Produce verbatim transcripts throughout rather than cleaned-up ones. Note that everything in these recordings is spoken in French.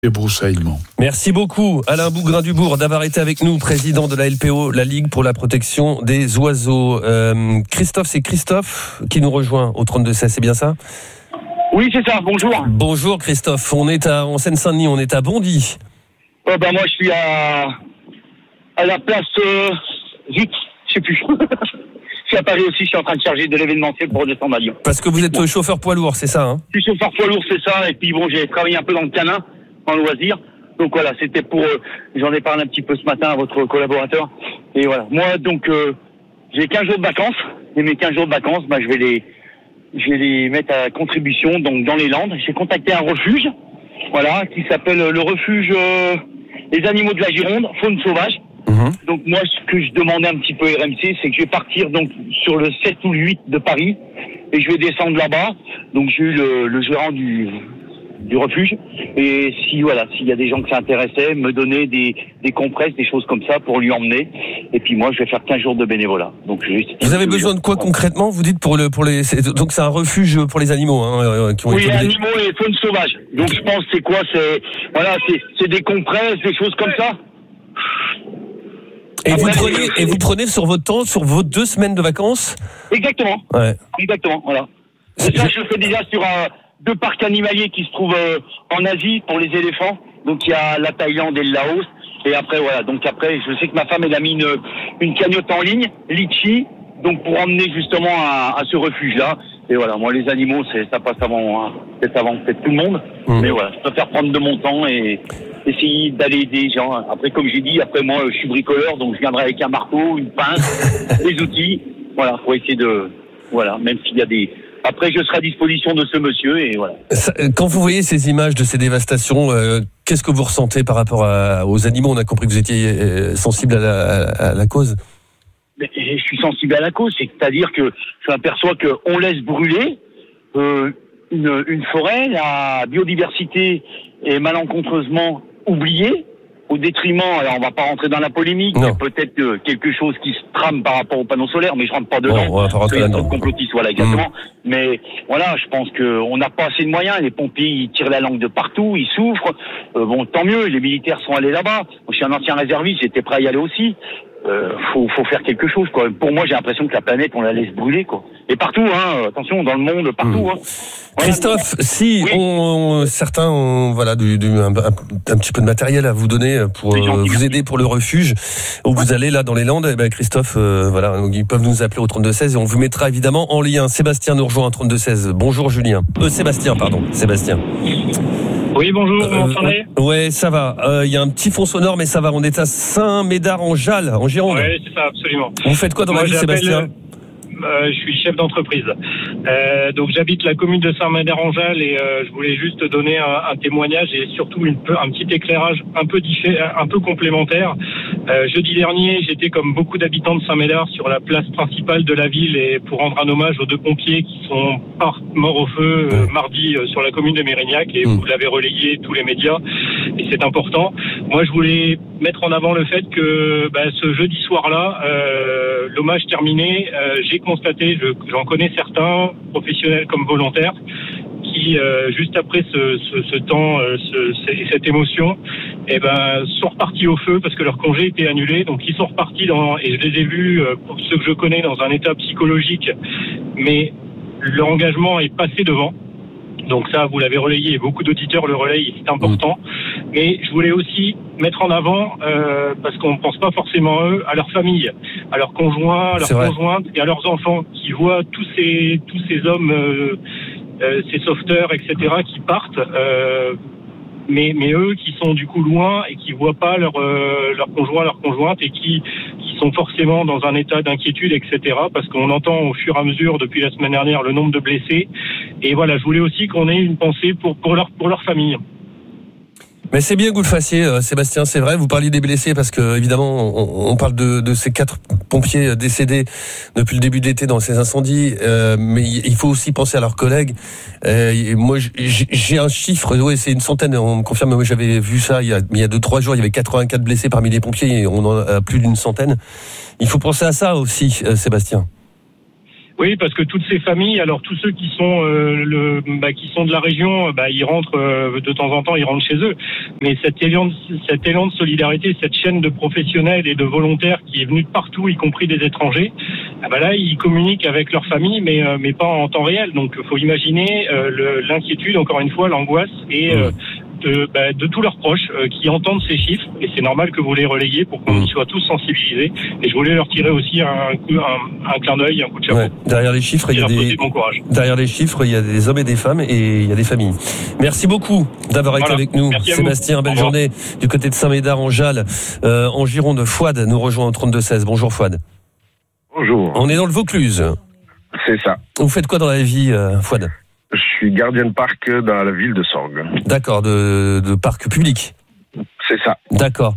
Débroussaillement. Merci beaucoup Alain Bougrain-Dubourg d'avoir été avec nous, président de la L P O, la Ligue pour la protection des oiseaux. Euh, Christophe, c'est Christophe qui nous rejoint au trente-deux seize, c'est bien ça ? Oui, c'est ça, bonjour. Bonjour Christophe, on est à, en Seine-Saint-Denis, on est à Bondy. Oh ben moi je suis à, à la place, euh, zut, je sais plus. Je suis à Paris aussi, je suis en train de charger de l'événementiel pour redescendre à Lyon. Parce que vous êtes bon. chauffeur poids lourd, c'est ça hein ? Je suis chauffeur poids lourd, c'est ça, et puis bon, j'ai travaillé un peu dans le canin, en loisir. Donc voilà, c'était pour, euh, j'en ai parlé un petit peu ce matin à votre collaborateur. Et voilà, moi donc, euh, j'ai quinze jours de vacances, et mes quinze jours de vacances, bah, je vais les, je vais les mettre à contribution, donc dans les Landes. J'ai contacté un refuge, voilà, qui s'appelle le refuge euh, des animaux de la Gironde, faune sauvage. Mmh. Donc moi, ce que je demandais un petit peu R M C, c'est que je vais partir donc sur le sept ou le huit de Paris, et je vais descendre là-bas. Donc j'ai eu le, le gérant du du refuge, et si voilà, s'il y a des gens que ça intéressait, me donner des des compresses, des choses comme ça pour lui emmener. Et puis moi, je vais faire quinze jours de bénévolat. Donc je vais vous avez besoin de quoi concrètement ? Vous dites pour le pour les c'est, donc c'est un refuge pour les animaux hein, qui ont oui, été animaux et faune sauvage. Donc je pense c'est quoi c'est voilà c'est c'est des compresses, des choses comme ça. Et vous, prenez, et vous prenez sur votre temps, sur vos deux semaines de vacances ? Exactement. Ouais. Exactement, voilà. Et ça, je le fais déjà sur euh, deux parcs animaliers qui se trouvent euh, en Asie pour les éléphants. Donc il y a la Thaïlande et le Laos. Et après, voilà. Donc après, je sais que ma femme, elle a mis une, une cagnotte en ligne, Litchi, donc pour emmener justement à, à ce refuge-là. Et voilà, moi, les animaux, c'est, ça passe avant, hein, c'est avant peut-être tout le monde. Mmh. Mais voilà, je préfère prendre de mon temps et essayer d'aller aider les gens. Après, comme j'ai dit, après moi, je suis bricoleur, donc je viendrai avec un marteau, une pince, des outils. Voilà, pour essayer de, voilà, même s'il y a des. Après, je serai à disposition de ce monsieur et voilà. Quand vous voyez ces images de ces dévastations, euh, qu'est-ce que vous ressentez par rapport à, aux animaux ? On a compris que vous étiez euh, sensible à la, à la cause. Mais je suis sensible à la cause, c'est-à-dire que je m'aperçois qu'on laisse brûler euh, une, une forêt, la biodiversité est malencontreusement oubliée au détriment, alors on va pas rentrer dans la polémique, il y a peut-être euh, quelque chose qui se trame par rapport aux panneaux solaires, mais je rentre pas dedans, bon, on va pas rentrer il y a là-dedans. trop de complotistes, voilà, exactement. Mmh. Mais voilà, je pense qu'on n'a pas assez de moyens, les pompiers ils tirent la langue de partout, ils souffrent, euh, bon tant mieux, les militaires sont allés là-bas, moi, je suis un ancien réserviste, j'étais prêt à y aller aussi. Euh, faut, faut faire quelque chose, quoi. Pour moi, j'ai l'impression que la planète, on la laisse brûler, quoi. Et partout, hein. Attention, dans le monde, partout, mmh. hein. Voilà. Christophe, si oui. on, certains ont, voilà, du, du, un, un, un petit peu de matériel à vous donner pour euh, vous aider pour le refuge où vous allez là dans les Landes, eh ben Christophe, euh, voilà, ils peuvent nous appeler au trente-deux seize et on vous mettra évidemment en lien. Sébastien nous rejoint au trente-deux seize. Bonjour Julien. Euh, Sébastien, pardon, Sébastien. Oui, bonjour, vous m'entendez ? euh, Ouais, ça va. Il euh, y a un petit fond sonore, mais ça va. On est à Saint-Médard-en-Jalles, en Gironde. Oui, c'est ça, absolument. Vous faites quoi dans Moi, la vie, Sébastien ? Euh, je suis chef d'entreprise. Euh, donc j'habite la commune de Saint-Médard-en-Jalles et euh, je voulais juste donner un, un témoignage et surtout une, un petit éclairage un peu diffé- un peu complémentaire. Euh, jeudi dernier, j'étais comme beaucoup d'habitants de Saint-Médard sur la place principale de la ville et pour rendre un hommage aux deux pompiers qui sont morts au feu euh, mardi euh, sur la commune de Mérignac et mmh. vous l'avez relayé tous les médias et c'est important. Moi, je voulais mettre en avant le fait que bah, ce jeudi soir-là, euh, l'hommage terminé, euh, j'ai constaté, je, j'en connais certains, professionnels comme volontaires, qui euh, juste après ce, ce, ce temps, euh, ce, cette émotion, eh ben sont repartis au feu parce que leur congé était annulé. Donc ils sont repartis dans, et je les ai vus, euh, pour ceux que je connais, dans un état psychologique, mais leur engagement est passé devant. Donc ça, vous l'avez relayé, et beaucoup d'auditeurs le relayent, c'est important. Mmh. Mais je voulais aussi mettre en avant, euh, parce qu'on ne pense pas forcément à eux, à leur famille, à leurs conjoints, à leurs conjointes et à leurs enfants, qui voient tous ces tous ces hommes, euh, euh, ces sauveteurs, et cetera, qui partent. Euh, mais mais eux qui sont du coup loin et qui voient pas leur euh, leur conjoint, leur conjointe et qui qui sont forcément dans un état d'inquiétude, et cetera. Parce qu'on entend au fur et à mesure depuis la semaine dernière le nombre de blessés. Et voilà, je voulais aussi qu'on ait une pensée pour pour leur pour leur famille. Mais c'est bien que vous le fassiez, euh, Sébastien, c'est vrai. Vous parliez des blessés parce que, évidemment, on, on parle de, de ces quatre pompiers décédés depuis le début de l'été dans ces incendies. Euh, mais il faut aussi penser à leurs collègues. Euh, moi, j'ai, j'ai un chiffre, ouais, c'est une centaine, on me confirme. Moi, j'avais vu ça il y a, il y a deux, trois jours. Il y avait quatre-vingt-quatre blessés parmi les pompiers et on en a plus d'une centaine. Il faut penser à ça aussi, euh, Sébastien. Oui, parce que toutes ces familles, alors tous ceux qui sont euh, le, bah, qui sont de la région, bah, ils rentrent euh, de temps en temps, ils rentrent chez eux. Mais cet élan, de, cet élan de solidarité, cette chaîne de professionnels et de volontaires qui est venue de partout, y compris des étrangers, ah bah là, ils communiquent avec leur famille, mais euh, mais pas en temps réel. Donc, il faut imaginer euh, le, l'inquiétude, encore une fois, l'angoisse et euh, De, bah, de tous leurs proches euh, qui entendent ces chiffres, et c'est normal que vous les relayiez pour qu'on y soit tous sensibilisés. Et je voulais leur tirer aussi un, coup, un, un clin d'œil, un coup de chapeau. Ouais. Derrière les chiffres, il y a des bon courage. Derrière les chiffres, il y a des hommes et des femmes, et il y a des familles. Merci beaucoup d'avoir voilà. été avec nous, Merci Sébastien. Belle journée du côté de Saint-Médard en Jalles, euh, en Gironde. Fouad nous rejoint au trente-deux seize. Bonjour Fouad. Bonjour. On est dans le Vaucluse. C'est ça. Vous faites quoi dans la vie, euh, Fouad ? Je suis gardien de parc dans la ville de Sorgues. D'accord, de, de parc public. C'est ça. D'accord.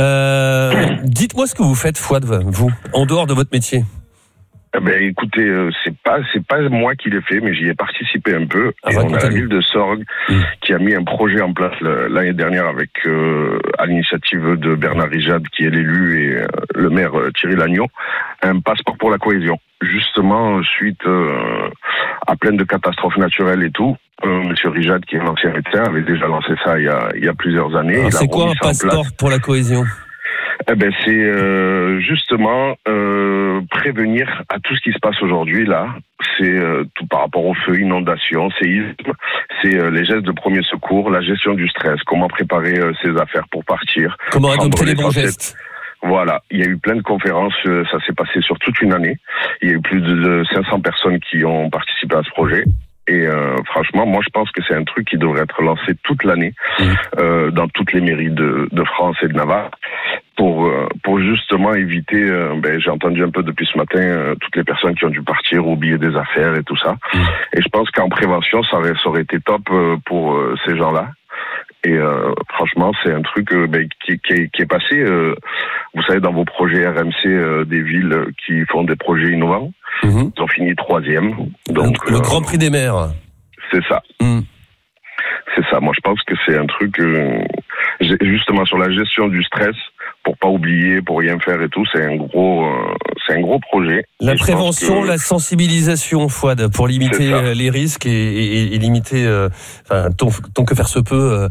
Euh, dites-moi ce que vous faites, Fouad, vous, en dehors de votre métier. Eh ben, écoutez, euh, c'est pas, c'est pas moi qui l'ai fait, mais j'y ai participé un peu. Ah, et on a la ville de Sorgues mmh. qui a mis un projet en place l'année dernière avec, euh, à l'initiative de Bernard Rijad, qui est l'élu, et euh, le maire euh, Thierry Lagneau, un passeport pour la cohésion. Justement, suite euh, à plein de catastrophes naturelles et tout, euh, Monsieur Rijad, qui est un ancien médecin, avait déjà lancé ça il y a, il y a plusieurs années. Alors, c'est quoi un passeport pour la cohésion ? Eh ben, c'est euh, justement euh, prévenir à tout ce qui se passe aujourd'hui là. C'est euh, tout par rapport aux feux, inondations, séismes. C'est euh, les gestes de premier secours, la gestion du stress, comment préparer euh, ses affaires pour partir. Comment adopter les bons gestes. Voilà, il y a eu plein de conférences, ça s'est passé sur toute une année. Il y a eu plus de cinq cents personnes qui ont participé à ce projet. Et euh, franchement, moi je pense que c'est un truc qui devrait être lancé toute l'année mmh. euh, dans toutes les mairies de, de France et de Navarre pour euh, pour justement éviter. Euh, ben, j'ai entendu un peu depuis ce matin euh, toutes les personnes qui ont dû partir, oublier des affaires et tout ça. Mmh. Et je pense qu'en prévention, ça aurait, ça aurait été top euh, pour euh, ces gens-là. Et euh, franchement, c'est un truc euh, ben, qui, qui, est, qui est passé, euh, vous savez, dans vos projets R M C euh, des villes qui font des projets innovants. Mmh. Ils ont fini troisième. Donc le euh, Grand Prix des maires. C'est ça. Mmh. C'est ça. Moi, je pense que c'est un truc euh, justement sur la gestion du stress, pour pas oublier, pour rien faire et tout. C'est un gros, euh, c'est un gros projet. La prévention, que... la sensibilisation, Fouad, pour limiter les risques et, et, et limiter, euh, enfin, tant, tant que faire se peut,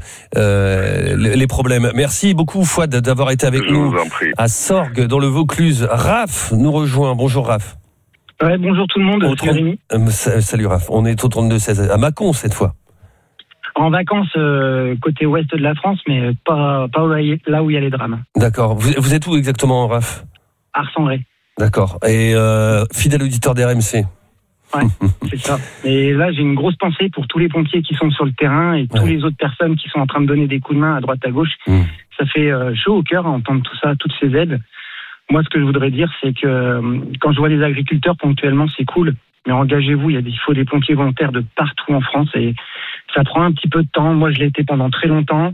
euh, les, les problèmes. Merci beaucoup, Fouad, d'avoir été avec Je nous vous en prie. à Sorgues, dans le Vaucluse. Raph nous rejoint. Bonjour, Raph. Ouais, bonjour tout le monde. Au trente... euh, salut, Raph. On est au trente-deux seize, à Mâcon cette fois. En vacances euh, côté ouest de la France, mais pas, pas là où il y a les drames. D'accord. Vous, vous êtes où exactement, Raph ? Ars-en-Bray. D'accord. Et euh, fidèle auditeur d'R M C. Ouais, c'est ça. Et là, j'ai une grosse pensée pour tous les pompiers qui sont sur le terrain et toutes ouais. les autres personnes qui sont en train de donner des coups de main à droite à gauche. Mmh. Ça fait euh, chaud au cœur à entendre tout ça, toutes ces aides. Moi, ce que je voudrais dire, c'est que euh, quand je vois les agriculteurs ponctuellement, c'est cool. Mais engagez-vous, il, y a des, il faut des pompiers volontaires de partout en France et ça prend un petit peu de temps. Moi, je l'ai été pendant très longtemps.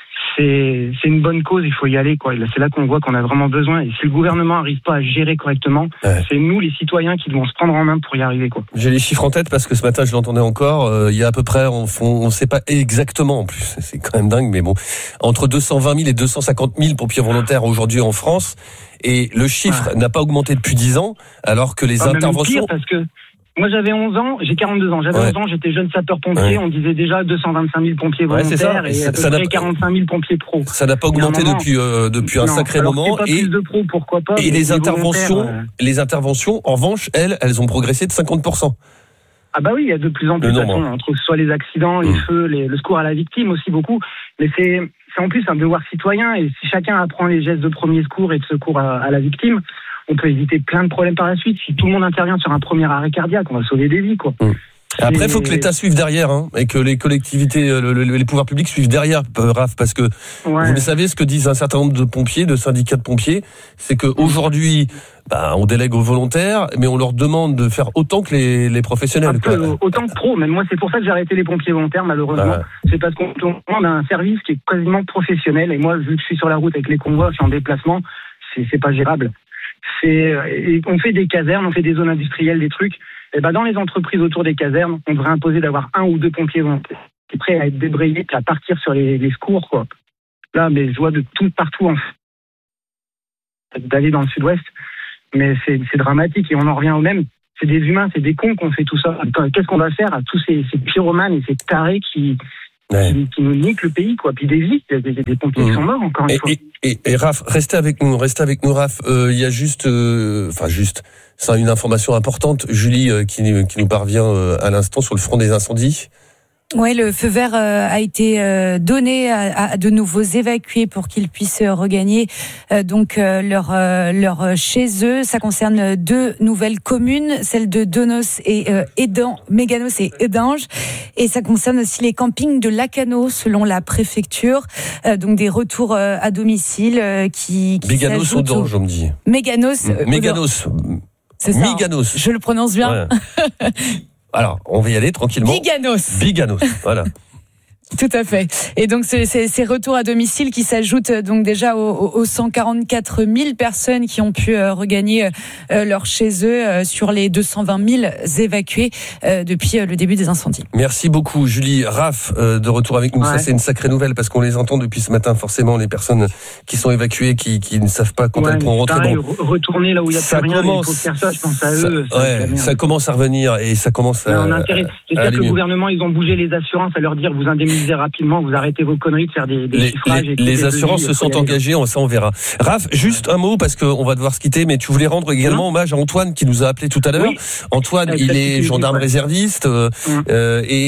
C'est, c'est une bonne cause, il faut y aller, quoi. C'est là qu'on voit qu'on a vraiment besoin. Et si le gouvernement n'arrive pas à gérer correctement, ouais. c'est nous, les citoyens, qui devons se prendre en main pour y arriver, quoi. J'ai les chiffres en tête parce que ce matin, je l'entendais encore. Euh, il y a à peu près, on ne sait pas exactement en plus. C'est quand même dingue, mais bon, entre deux cent vingt mille et deux cent cinquante mille pompiers volontaires aujourd'hui en France. Et le chiffre ouais. n'a pas augmenté depuis dix ans, alors que les ah, interventions... Même pire parce que moi, j'avais onze ans, j'ai quarante-deux ans. J'avais ouais. onze ans, j'étais jeune sapeur-pompier. Ouais. On disait déjà deux cent vingt-cinq mille pompiers volontaires ouais, et à peu ça près quarante-cinq mille pompiers pros. Ça n'a pas augmenté moment, depuis euh, depuis un non, sacré alors moment. Pas et plus de pros, pourquoi pas. Et les interventions, euh... les interventions, en revanche, elles, elles ont progressé de cinquante pour cent. Ah bah oui, il y a de plus en plus. De façon, entre soit les accidents, les mmh. feux, les, le secours à la victime aussi beaucoup. Mais c'est, c'est en plus un devoir citoyen. Et si chacun apprend les gestes de premier secours et de secours à, à la victime, on peut éviter plein de problèmes par la suite. Si tout le monde intervient sur un premier arrêt cardiaque, on va sauver des vies, quoi. Mmh. Après, il faut que l'État suive derrière, hein, et que les collectivités, le, le, les pouvoirs publics suivent derrière, Raph, parce que ouais. vous le savez, ce que disent un certain nombre de pompiers, de syndicats de pompiers, c'est qu'aujourd'hui, bah, on délègue aux volontaires, mais on leur demande de faire autant que les, les professionnels. Peu, autant que pro, même moi, c'est pour ça que j'ai arrêté les pompiers volontaires, malheureusement. Ah. C'est parce qu'on demande un service qui est quasiment professionnel, et moi, vu que je suis sur la route avec les convois, je suis en déplacement, c'est, c'est pas gérable. C'est, on fait des casernes, on fait des zones industrielles, des trucs. Et ben dans les entreprises autour des casernes, on devrait imposer d'avoir un ou deux pompiers volontaires qui sont prêts à être débrayés, à partir sur les, les secours, quoi. Là, mais je vois de tout partout en d'aller dans le sud-ouest, mais c'est, c'est dramatique et on en revient au même. c'est des humains, c'est des cons qu'on fait tout ça. Qu'est-ce qu'on va faire à tous ces, ces pyromanes et ces tarés qui, ouais. qui, qui nous niquent le pays, quoi. Puis des vies, il y a des, des pompiers mmh. qui sont morts encore une et, fois. Et, et, et Raph, restez avec nous, restez avec nous, Raph. Il euh, y a juste, enfin euh, juste, c'est une information importante, Julie, euh, qui, qui nous parvient euh, à l'instant sur le front des incendies. Ouais, le feu vert euh, a été euh, donné à, à de nouveaux évacués pour qu'ils puissent euh, regagner euh, donc euh, leur euh, leur chez eux. Ça concerne deux nouvelles communes, celle de Donos et euh, Édan, Méganos et Édange, et ça concerne aussi les campings de Lacano selon la préfecture. Euh, donc des retours euh, à domicile euh, qui, qui Méganos ou Édange, on me dit. Méganos. Euh, Méganos. C'est ça. Méganos. Je le prononce bien. Ouais. Alors, on va y aller tranquillement. Biganos. Biganos, voilà. Tout à fait. Et donc, c'est ces retours à domicile qui s'ajoutent donc déjà aux, aux cent quarante-quatre mille personnes qui ont pu euh, regagner euh, leur chez eux euh, sur les deux cent vingt mille évacués euh, depuis euh, le début des incendies. Merci beaucoup, Julie. Raph, euh, de retour avec nous. Ouais. Ça, c'est une sacrée nouvelle parce qu'on les entend depuis ce matin, forcément, les personnes qui sont évacuées, qui, qui ne savent pas quand ouais, elles pourront rentrer. Pareil, bon, retourner là où il y a ça plus rien, commence, il faut faire ça, je pense à ça, eux. Ça, ouais, ça commence à revenir et ça commence à. On a intérêt. C'est-à-dire que le gouvernement, ils ont bougé les assurances à leur dire vous indemnisez rapidement, vous arrêtez vos conneries de faire des, des les, chiffrages. Les, et les assurances devis, se sont engagées, on, ça on verra. Raph, juste un mot parce qu'on va devoir se quitter, mais tu voulais rendre également mmh. hommage à Antoine qui nous a appelé tout à l'heure. Oui. Antoine, il est gendarme ouais. réserviste euh, mmh. euh, et,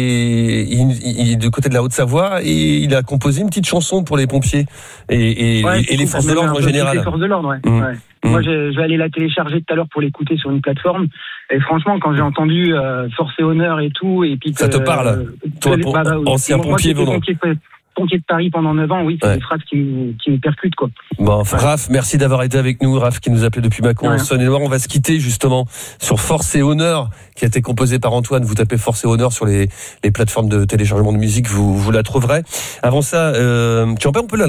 et il, il est du côté de la Haute-Savoie et il a composé une petite chanson pour les pompiers et, et, ouais, et les forces de l'ordre en général. Les forces de l'ordre, ouais. Mmh. ouais. Mmh. Moi, je, je vais aller la télécharger tout à l'heure pour l'écouter sur une plateforme. Et franchement, quand j'ai entendu euh, Force et Honneur et tout, et puis ça te parle, euh, toi, pour, bah, bah, ancien moi, pompier moi, pompier, pompier de Paris pendant neuf ans, oui, c'est ouais. des phrases qui, qui me percutent, quoi. Bon, ouais. Raph, merci d'avoir été avec nous. Raph qui nous appelait depuis Mâcon, en Saône-et-Loire. On va se quitter justement sur Force et Honneur, qui a été composé par Antoine. Vous tapez Force et Honneur sur les, les plateformes de téléchargement de musique, vous, vous la trouverez. Avant ça, euh, tu en peux, on peut la